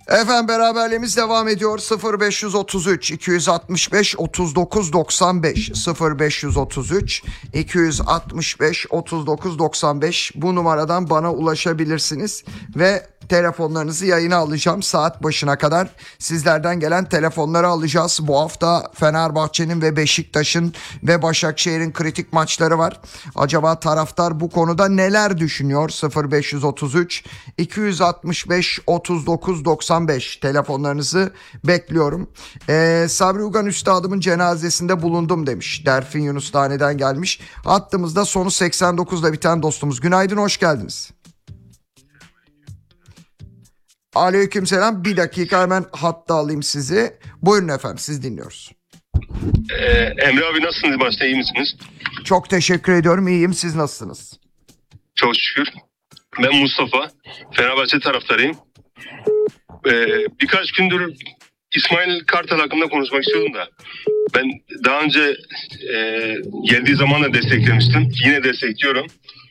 Efendim beraberliğimiz devam ediyor. 0533 265 39 95 0533 265 39 95 bu numaradan bana ulaşabilirsiniz ve telefonlarınızı yayına alacağım. Saat başına kadar sizlerden gelen telefonları alacağız. Bu hafta Fenerbahçe'nin ve Beşiktaş'ın ve Başakşehir'in kritik maçları var. Acaba taraftar bu konuda neler düşünüyor? 0533 265 39 95 telefonlarınızı bekliyorum. Sabri Ugan Üstadımın cenazesinde bulundum demiş. Derfin Yunus Tane'den gelmiş. Hattımızda sonu 89'da biten dostumuz. Günaydın, hoş geldiniz. Aleykümselam. Bir dakika hemen hatta alayım sizi. Buyurun efendim, siz dinliyoruz. Emre abi nasılsınız? Başta iyi misiniz? Çok teşekkür ediyorum. İyiyim. Siz nasılsınız? Çok şükür. Ben Mustafa. Fenerbahçe taraftarıyım. Birkaç gündür İsmail Kartal hakkında konuşmak istiyordum da. Ben daha önce geldiği zaman da desteklemiştim. Yine destekliyorum.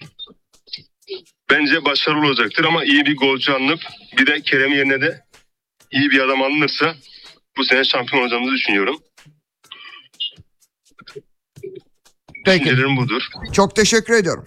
Bence başarılı olacaktır ama iyi bir golcü alınıp bir de Kerem yerine de iyi bir adam alınırsa bu sene şampiyon olacağımızı düşünüyorum. Peki. Düşüncelerim budur. Çok teşekkür ediyorum.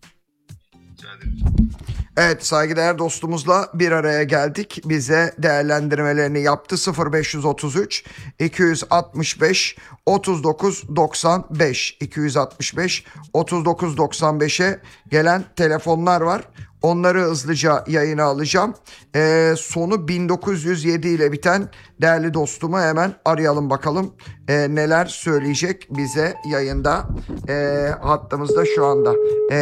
Evet, saygıdeğer dostumuzla bir araya geldik. Bize değerlendirmelerini yaptı. 0533 265 39 95 265 39 95'e gelen telefonlar var. Onları hızlıca yayına alacağım. Sonu 1907 ile biten değerli dostumu hemen arayalım bakalım. Neler söyleyecek bize yayında. Hattımızda şu anda.